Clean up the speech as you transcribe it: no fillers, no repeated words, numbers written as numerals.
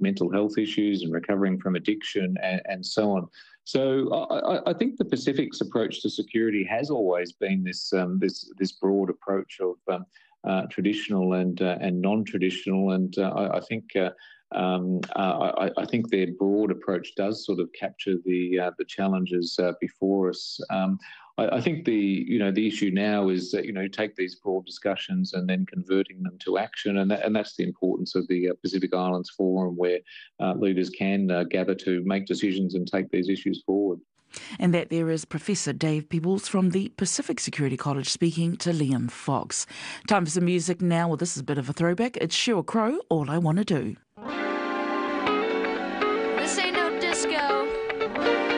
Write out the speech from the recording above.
mental health issues and recovering from addiction and so on. So I think the Pacific's approach to security has always been this broad approach of traditional and non-traditional, and I think their broad approach does sort of capture the challenges before us. I think the issue now is that take these broad discussions and then converting them to action, and that's the importance of the Pacific Islands Forum, where leaders can gather to make decisions and take these issues forward. And that there is Professor Dave Peebles from the Pacific Security College speaking to Liam Fox. Time for some music now. Well, this is a bit of a throwback. It's Sheryl Crow, All I Want to Do. This ain't no disco.